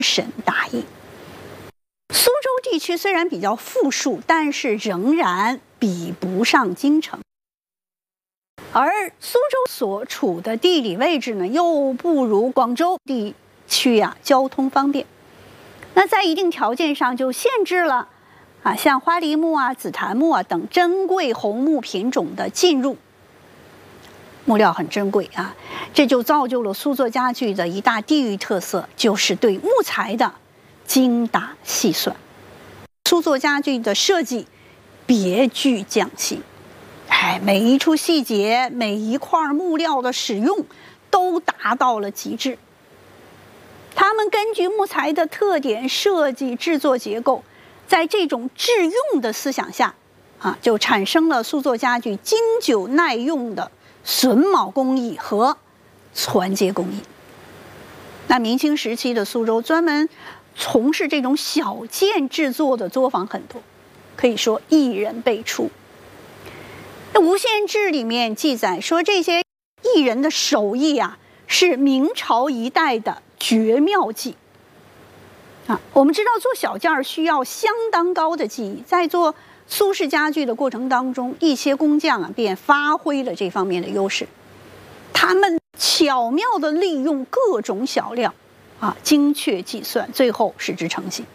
神大义。苏州地区虽然比较富庶，但是仍然比不上京城。而苏州所处的地理位置呢，又不如广州地区交通方便。那在一定条件上就限制了像花梨木紫檀木等珍贵红木品种的进入。木料很珍贵这就造就了苏作家具的一大地域特色，就是对木材的精打细算。苏作家具的设计别具匠心，每一处细节，每一块木料的使用都达到了极致。他们根据木材的特点设计制作结构，在这种致用的思想下就产生了苏作家具经久耐用的榫卯工艺和攒接工艺。那明清时期的苏州专门从事这种小件制作的作坊很多，可以说一人辈出。那《无限志》里面记载说，这些艺人的手艺是明朝一代的绝妙技我们知道做小件需要相当高的技艺，在做苏式家具的过程当中，一些工匠便发挥了这方面的优势。他们巧妙地利用各种小料精确计算，最后使之成型。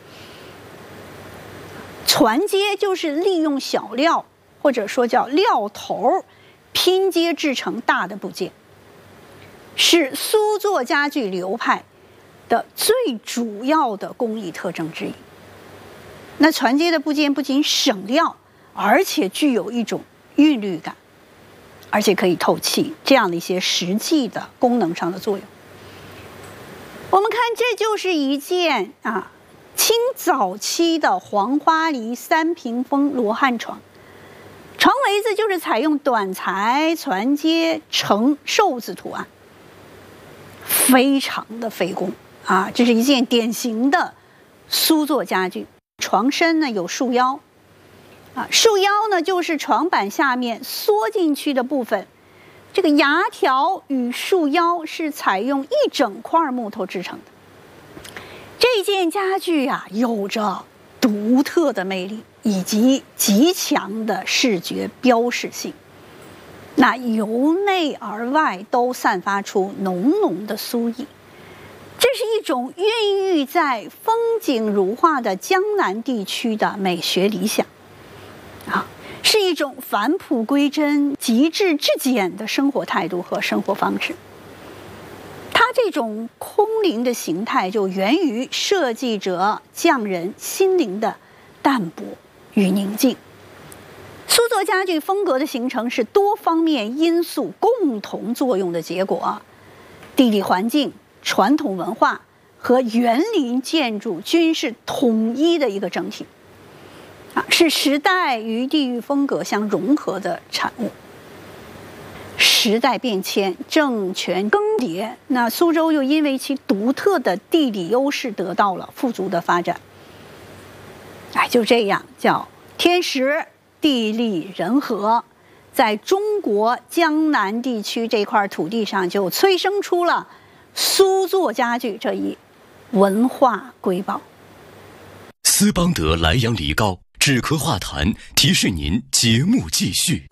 攒接就是利用小料，或者说叫料头，拼接制成大的部件，是苏作家具流派的最主要的工艺特征之一。那攒接的部件不仅省料，而且具有一种韵律感，而且可以透气，这样的一些实际的功能上的作用。我们看，这就是一件清早期的黄花梨三屏风罗汉床。床围子就是采用短裁攒接成寿字图案，非常的费工这是一件典型的苏作家具。床身呢有束腰束腰呢就是床板下面缩进去的部分，这个牙条与束腰是采用一整块木头制成的。这件家具有着独特的魅力以及极强的视觉标识性，那由内而外都散发出浓浓的苏意。这是一种孕育在风景如画的江南地区的美学理想是一种返璞归真、极致至简的生活态度和生活方式。它这种空灵的形态就源于设计者匠人心灵的淡泊与宁静。苏作家具风格的形成是多方面因素共同作用的结果，地理环境、传统文化和园林建筑均是统一的一个整体是时代与地域风格相融合的产物。时代变迁，政权更迭，那苏州又因为其独特的地理优势得到了富足的发展。就这样叫天时地利人和，在中国江南地区这块土地上就催生出了苏作家具这一文化瑰宝。 斯邦德莱阳梨膏止咳化痰，提示您节目继续。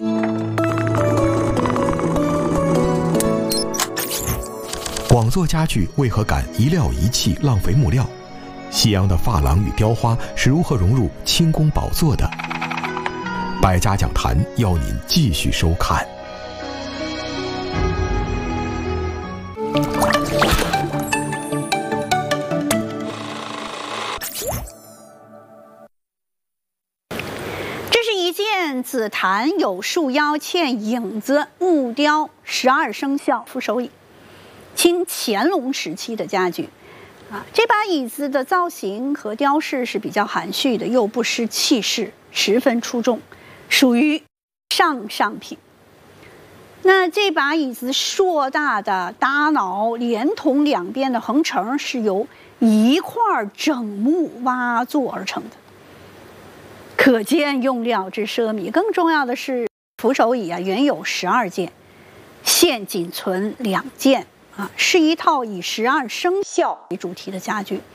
广作家具为何敢一料一器浪费木料？西洋的珐琅与雕花是如何融入清宫宝座的？百家讲坛要您继续收看。 这是一件紫檀有束腰嵌影子木雕12生肖扶手椅，清乾隆时期的家具这把椅子的造型和雕饰是比较含蓄的，又不失气势，十分出众，属于上品。那这把椅子硕大的搭脑连同两边的横承是由一块整木挖做而成的，可见用料之奢靡。更重要的是，扶手椅原有12件，现仅存2件是一套以12生肖为主题的家具。